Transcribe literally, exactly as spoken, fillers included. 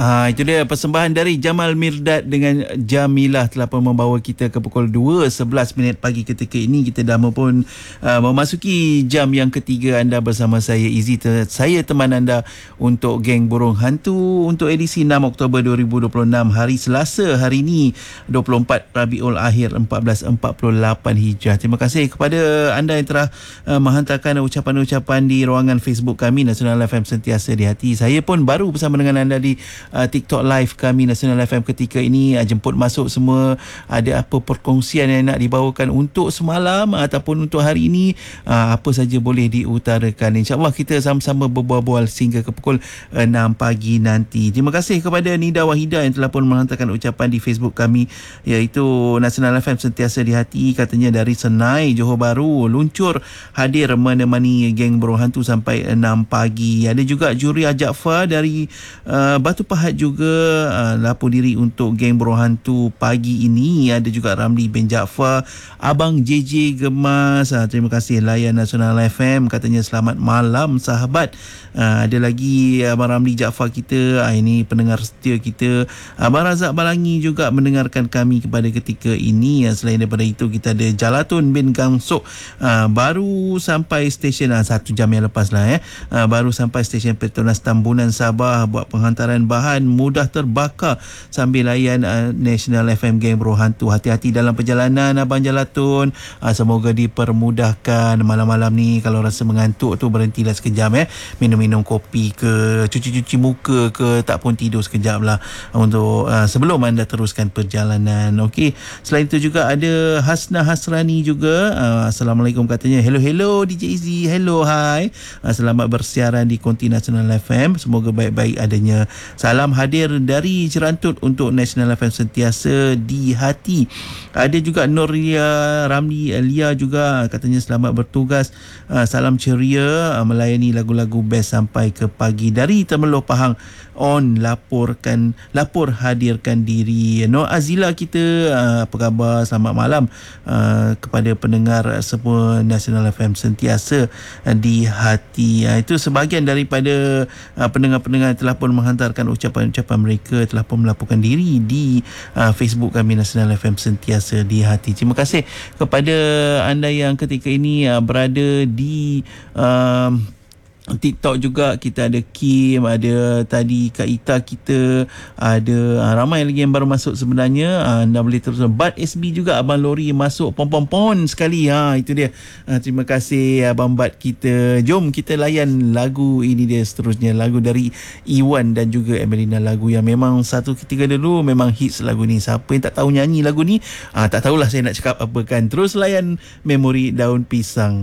Ah, itu dia persembahan dari Jamal Mirdad dengan Jamilah telah pun membawa kita ke pukul dua sebelas minit pagi ketika ini. Kita dah pun uh, memasuki jam yang ketiga anda bersama saya Izzy. Saya teman anda untuk Geng Burung Hantu untuk edisi enam Oktober dua ribu dua puluh enam, hari Selasa hari ini dua puluh empat Rabiul Akhir empat belas empat puluh lapan Hijrah. Terima kasih kepada anda yang telah uh, menghantarkan ucapan-ucapan di ruangan Facebook kami Nasional F M Sentiasa di Hati. Saya pun baru bersama dengan anda di Uh, TikTok live kami Nasional F M ketika ini. uh, Jemput masuk semua, ada apa perkongsian yang nak dibawakan untuk semalam ataupun untuk hari ini, uh, apa saja boleh diutarakan. InsyaAllah kita sama-sama berbual-bual sehingga ke pukul enam pagi nanti. Terima kasih kepada Nida Wahida yang telah pun menghantarkan ucapan di Facebook kami, iaitu Nasional F M Sentiasa di Hati. Katanya dari Senai, Johor Bahru, luncur hadir menemani Geng Burung Hantu sampai enam pagi. Ada juga Juria Jaafar dari uh, Batu Pahat juga uh, lapor diri untuk Geng Burung Hantu pagi ini. Ada juga Ramli bin Jaafar, Abang J J Gemas, uh, terima kasih layan Nasional F M, katanya selamat malam sahabat. Uh, ada lagi Abang Ramli Jaafar kita, uh, ini pendengar setia kita. Abang Razak Balangi juga mendengarkan kami kepada ketika ini. Uh, selain daripada itu kita ada Jalatun bin Gangsuk, uh, baru sampai stesen uh, satu jam yang lepas lah eh. uh, baru sampai stesen Petronas Tambunan Sabah buat penghantaran bahan mudah terbakar sambil layan uh, National F M Geng Burung Hantu. Hati-hati dalam perjalanan Abang Jalatun, uh, semoga dipermudahkan. Malam-malam ni kalau rasa mengantuk tu berhentilah sekejap eh, minum-minum kopi ke, cuci-cuci muka ke, tak pun tidur sekejap lah untuk uh, sebelum anda teruskan perjalanan. Okey, selain itu juga ada Hasna Hasrani juga. uh, Assalamualaikum katanya. Hello hello D J Izzy, hello hi, uh, selamat bersiaran di Konti Nasional F M, semoga baik-baik adanya. Salam hadir dari Cerantut untuk Nasional F M Sentiasa di Hati. Ada juga Noria Ramli Lia juga, katanya selamat bertugas, uh, salam ceria, uh, melayani lagu-lagu best sampai ke pagi. Dari Temeloh Pahang on laporkan lapor hadirkan diri. Nur Azila kita, uh, apa khabar, selamat malam uh, kepada pendengar semua Nasional F M Sentiasa uh, di Hati. Uh, itu sebahagian daripada uh, pendengar-pendengar yang telah pun menghantarkan ucapan-ucapan mereka, telah pun melaporkan diri di uh, Facebook kami Nasional F M Sentiasa di Hati. Terima kasih kepada anda yang ketika ini uh, berada di uh, TikTok juga. Kita ada Kim, ada tadi Kak Ita kita, ada uh, ramai lagi yang baru masuk sebenarnya. uh, anda boleh terus. Bat S B juga, Abang Lori masuk pom-pom-pom sekali. Ha, itu dia. uh, terima kasih Abang Bat kita. Jom kita layan lagu ini dia seterusnya, lagu dari Iwan dan juga Emelina, lagu yang memang satu ketika dulu memang hits lagu ni. Siapa yang tak tahu nyanyi lagu ni, uh, tak tahulah saya nak cakap apa kan. Terus layan Memori Daun Pisang.